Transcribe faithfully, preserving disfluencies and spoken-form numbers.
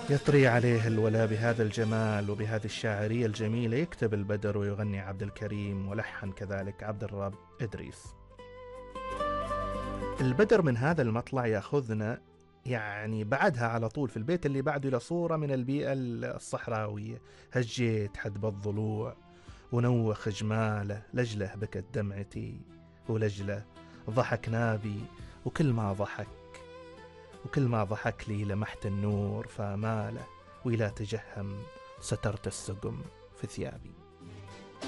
يطري عليه الولا بهذا الجمال وبهذه الشاعرية الجميلة، يكتب البدر ويغني عبد الكريم، ولحن كذلك عبد الرب إدريس. البدر من هذا المطلع يأخذنا يعني بعدها على طول في البيت اللي بعده إلى صورة من البيئة الصحراوية. هجيت حدب الضلوع ونوخ جماله، لجله بكت دمعتي ولجله ضحك نابي، وكل ما ضحك وكل ما ضحك لي لمحت النور فماله، وإلى تجهم سترت السقم في ثيابي.